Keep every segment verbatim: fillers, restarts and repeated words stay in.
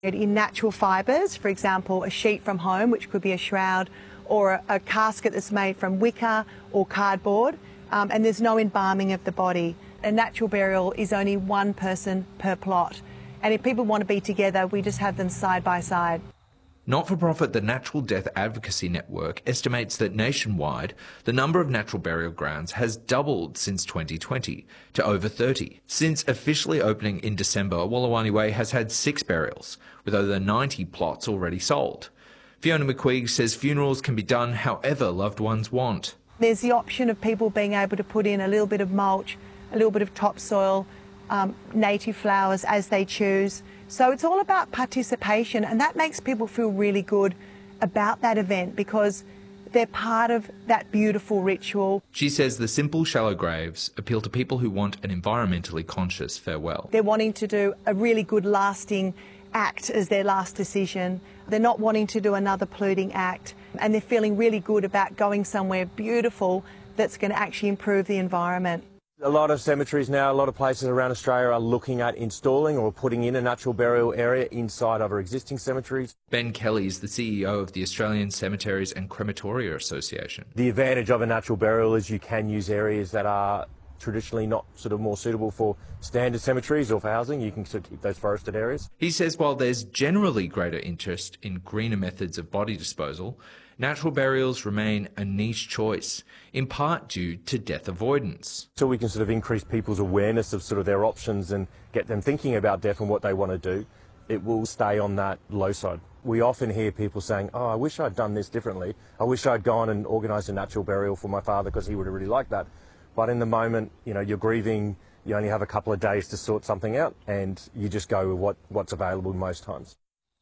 In natural fibres, for example, a sheet from home, which could be a shroud, or a, a casket that's made from wicker or cardboard, um, and there's no embalming of the body. A natural burial is only one person per plot, and if people want to be together, we just have them side by side. Not-for-profit The Natural Death Advocacy Network estimates that nationwide, the number of natural burial grounds has doubled since twenty twenty to over thirty. Since officially opening in December, Wollowani Way has had six burials, with over ninety plots already sold. Fiona McQueig says funerals can be done however loved ones want. There's the option of people being able to put in a little bit of mulch, a little bit of topsoil, um, native flowers as they choose. So it's all about participation, and that makes people feel really good about that event because they're part of that beautiful ritual. She says the simple, shallow graves appeal to people who want an environmentally conscious farewell. They're wanting to do a really good lasting act as their last decision. They're not wanting to do another polluting act, and they're feeling really good about going somewhere beautiful that's going to actually improve the environment. A lot of cemeteries now, a lot of places around Australia are looking at installing or putting in a natural burial area inside of our existing cemeteries. Ben Kelly is the C E O of the Australian Cemeteries and Crematoria Association. The advantage of a natural burial is you can use areas that are traditionally not sort of more suitable for standard cemeteries or for housing. You can sort of keep those forested areas. He says while there's generally greater interest in greener methods of body disposal, natural burials remain a niche choice, in part due to death avoidance. So we can sort of increase people's awareness of sort of their options and get them thinking about death and what they want to do. It will stay on that low side. We often hear people saying, oh, I wish I'd done this differently. I wish I'd gone and organised a natural burial for my father because he would have really liked that. But in the moment, you know, you're grieving, you only have a couple of days to sort something out and you just go with what, what's available most times.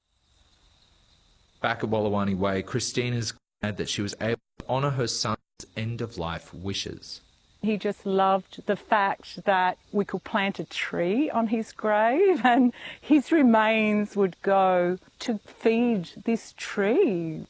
Back at Wollowani Way, Christina's glad that she was able to honour her son's end-of-life wishes. He just loved the fact that we could plant a tree on his grave and his remains would go to feed this tree.